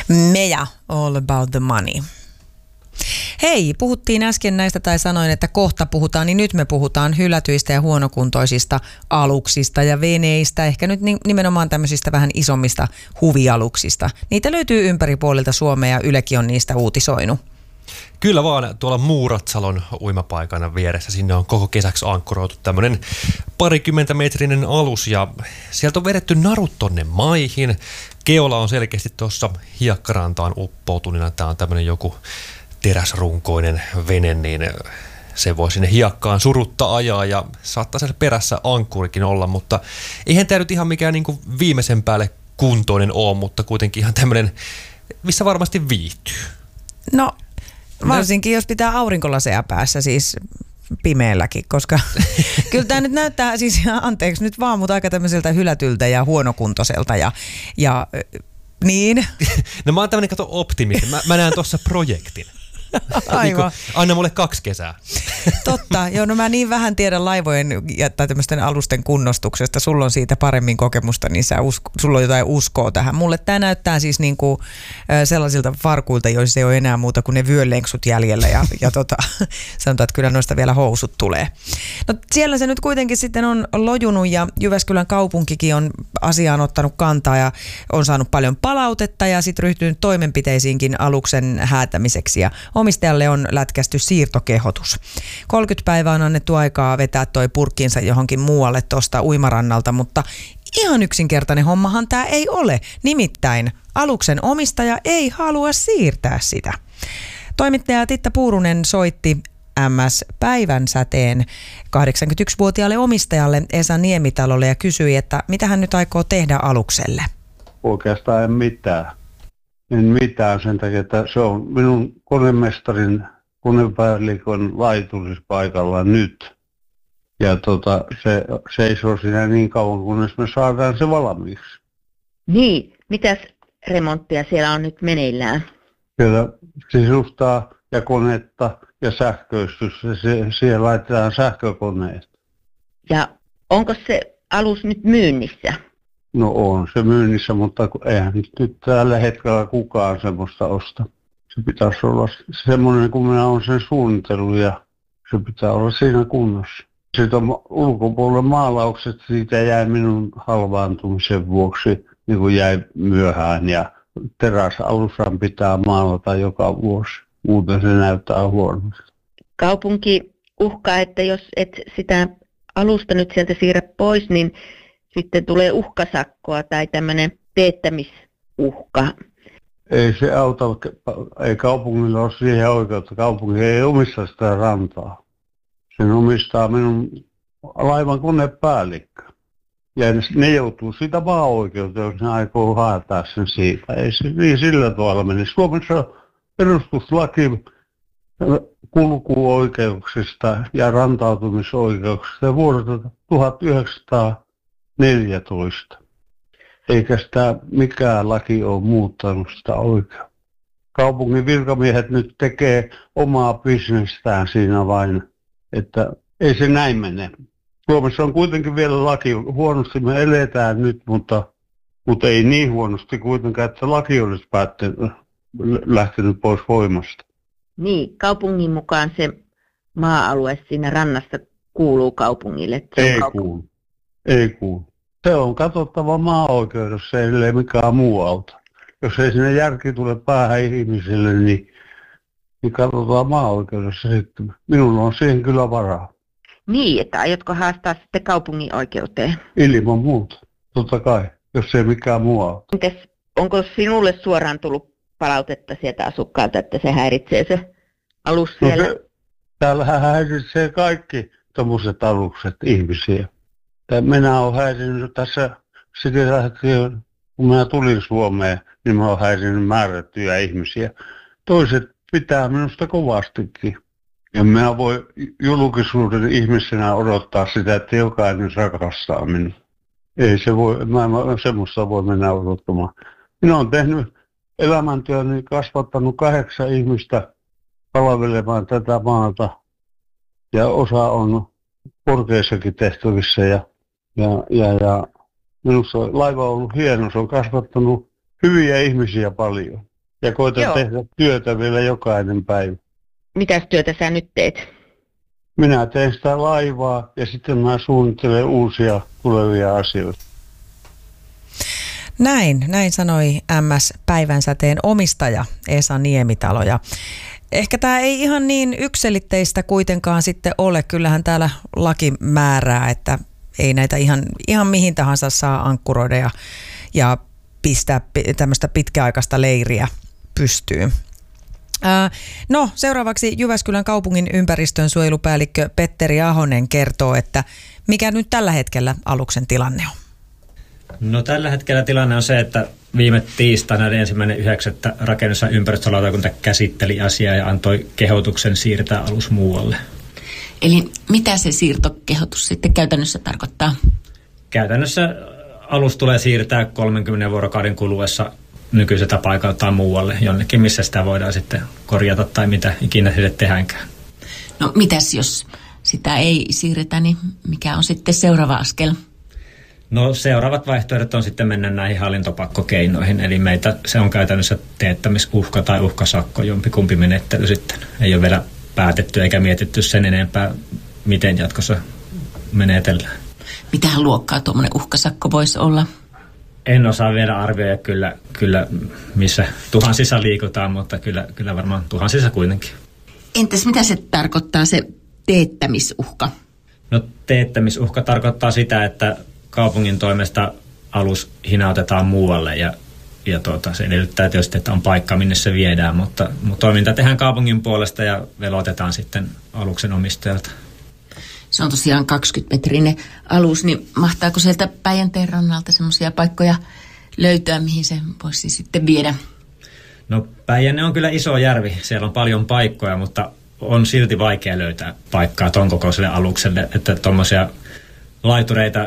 Meja, All About the Money. Hei, puhuttiin äsken näistä tai sanoin, että kohta puhutaan, niin nyt me puhutaan hylätyistä ja huonokuntoisista aluksista ja veneistä, ehkä nyt nimenomaan tämmöisistä vähän isommista huvialuksista. Niitä löytyy ympäri puolilta Suomea ja Ylekin on niistä uutisoinut. Kyllä vaan, tuolla Muuratsalon uimapaikana vieressä sinne on koko kesäksi ankkuroitu tämmöinen 20-metrinen alus ja sieltä on vedetty narut tonne maihin. Keola on selkeästi tuossa hiekkarantaan uppoutunina. Tämä on tämmöinen joku teräsrunkoinen vene, niin se voi sinne hiekkaan surutta ajaa ja saattaa siellä perässä ankkurikin olla, mutta eihän tämä nyt ihan mikään niin kuin viimeisen päälle kuntoinen ole, mutta kuitenkin ihan tämmöinen, missä varmasti viihtyy. No varsinkin jos pitää aurinkolaseja päässä siis pimeälläkin, koska kyllä tämä nyt näyttää siis, anteeksi nyt vaan, mutta aika tämmöiseltä hylätyltä ja huonokuntoiselta ja niin. No mä oon tämmöinen optimisti, mä näen tuossa projektin. Aivan. Anna mulle 2 kesää. Totta, joo, no mä niin vähän tiedän laivojen tai tämmöisten alusten kunnostuksesta. Sulla on siitä paremmin kokemusta, niin sulla on jotain uskoa tähän. Mulle tämä näyttää siis niinku sellaisilta farkuilta, joissa ei ole enää muuta kuin ne vyölenksut jäljellä ja sanotaan, että kyllä noista vielä housut tulee. No siellä se nyt kuitenkin sitten on lojunut ja Jyväskylän kaupunkikin on asiaan ottanut kantaa ja on saanut paljon palautetta ja sitten ryhtynyt toimenpiteisiinkin aluksen häätämiseksi ja omistajalle on lätkästy siirtokehotus. 30 päivää on annettu aikaa vetää toi purkkiinsa johonkin muualle tuosta uimarannalta, mutta ihan yksinkertainen hommahan tämä ei ole. Nimittäin aluksen omistaja ei halua siirtää sitä. Toimittaja Titta Puurunen soitti MS Päivänsäteen 81-vuotiaalle omistajalle Esa Niemitalolle ja kysyi, että mitä hän nyt aikoo tehdä alukselle. Oikeastaan en mitään. En mitään sen takia, että se on minun konemestarin konepäällikön laiturispaikalla nyt. Ja se seisoo siinä niin kauan, kunnes me saadaan se valmiiksi. Niin, mitäs remonttia siellä on nyt meneillään? Siellä sisustaa ja konetta ja sähköistys. Siihen laitetaan sähkökoneet. Ja onko se alus nyt myynnissä? No on se myynnissä, mutta eihän nyt tällä hetkellä kukaan semmoista osta. Se pitäisi olla semmoinen, kun minä olen sen suunnitellut ja se pitää olla siinä kunnossa. Sitten on ulkopuolella maalaukset, siitä jäi minun halvaantumisen vuoksi, niin kuin jäi myöhään. Ja teräsalushan pitää maalata joka vuosi, muuten se näyttää huonosti. Kaupunki uhkaa, että jos et sitä alusta nyt sieltä siirrä pois, niin sitten tulee uhkasakkoa tai tämmöinen teettämisuhka. Ei se auta, ei kaupungilla ole siihen oikeutta. Kaupunki ei omista sitä rantaa. Sen omistaa minun laivan konepäällikkö. Ja ne joutuu siitä maa-oikeuteen, jos ne aikoo haetaan sen siitä. Ei se niin sillä tavalla mene. Suomessa perustuslaki kulkuoikeuksista ja rantautumisoikeuksista vuodelta 1914. Eikä sitä mikään laki ole muuttanut sitä oikeutta. Kaupungin virkamiehet nyt tekee omaa bisnestään siinä vain, että ei se näin mene. Suomessa on kuitenkin vielä laki. Huonosti me eletään nyt, mutta ei niin huonosti kuitenkaan, että laki olisi lähtenyt pois voimasta. Niin, kaupungin mukaan se maa-alue siinä rannassa kuuluu kaupungille. Ei kuulu. Se on katsottava maa-oikeudessa, ellei mikään muu auta. Jos ei sinne järki tule päähän ihmisille, niin katsotaan maa-oikeudessa sitten. Minulla on siihen kyllä varaa. Niin, että aiotko haastaa sitten kaupungin oikeuteen? Ilman muuta, totta kai, jos ei mikään muu auta. Mites, onko sinulle suoraan tullut palautetta sieltä asukkaalta, että se häiritsee se alus siellä? No täällähän häiritsee kaikki tommoset alukset ihmisiä. Minä olen häirinyt tässä sitä lähtien, kun minä tulin Suomeen, niin minä olen häirinyt määrättyjä ihmisiä. Toiset pitää minusta kovastikin. Ja minä voi julkisuuden ihmisenä odottaa sitä, että jokainen rakastaa minua. Ei se voi, mä en semmoista voi mennä odottamaan. Minä olen tehnyt elämäntyöni, kasvattanut 8 ihmistä palvelemaan tätä maata. Ja osa on korkeissakin tehtävissä ja minusta laiva on ollut hieno, se on kasvattanut hyviä ihmisiä paljon. Ja koitan Joo. tehdä työtä vielä jokainen päivä. Mitäs työtä sä nyt teet? Minä teen sitä laivaa ja sitten mä suunnittelen uusia tulevia asioita. Näin sanoi MS Päivänsäteen omistaja Esa Niemitalo. Ja ehkä tämä ei ihan niin yksiselitteistä kuitenkaan sitten ole. Kyllähän täällä laki määrää, että ei näitä ihan mihin tahansa saa ankkuroida ja pistää tämmöistä pitkäaikaista leiriä pystyyn. No, seuraavaksi Jyväskylän kaupungin ympäristönsuojelupäällikkö Petteri Ahonen kertoo, että mikä nyt tällä hetkellä aluksen tilanne on. No tällä hetkellä tilanne on se, että viime tiistaina 1.9. rakennus- ja ympäristölautakunta käsitteli asiaa ja antoi kehotuksen siirtää alus muualle. Eli mitä se siirtokehotus sitten käytännössä tarkoittaa? Käytännössä alus tulee siirtää 30 vuorokauden kuluessa nykyiseltä paikaltaan muualle, jonnekin missä sitä voidaan sitten korjata tai mitä ikinä sille tehdäänkään. No mitäs jos sitä ei siirretä, niin mikä on sitten seuraava askel? No seuraavat vaihtoehdot on sitten mennä näihin hallintopakkokeinoihin, eli meitä se on käytännössä teettämisuhka tai uhkasakko, jompikumpi menettely sitten. Ei ole vielä päätetty eikä mietitty sen enempää, miten jatkossa menetellään. Mitähän luokkaa tuommoinen uhkasakko voisi olla? En osaa vielä arvioida kyllä missä tuhansissa liikutaan, mutta kyllä varmaan tuhansissa kuitenkin. Entäs mitä se tarkoittaa se teettämisuhka? No teettämisuhka tarkoittaa sitä, että kaupungin toimesta alus hinautetaan muualle ja se edellyttää tietysti, että on paikka, minne se viedään, mutta toiminta tehdään kaupungin puolesta ja velotetaan sitten aluksen omistajalta. Se on tosiaan 20-metrinen alus, niin mahtaako sieltä Päijänteen rannalta semmoisia paikkoja löytää, mihin se voisi sitten viedä? No Päijänne on kyllä iso järvi, siellä on paljon paikkoja, mutta on silti vaikea löytää paikkaa ton kokoiselle alukselle, että tuommoisia laitureita